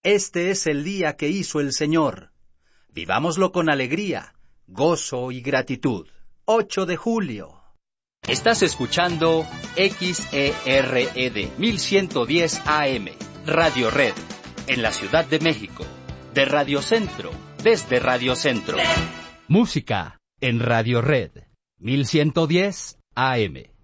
Este es el día que hizo el Señor. Vivámoslo con alegría, gozo y gratitud. 8 de julio. Estás escuchando XERED 1110 AM, Radio Red, en la Ciudad de México. De Radio Centro, desde Radio Centro. Música en Radio Red 1110 AM.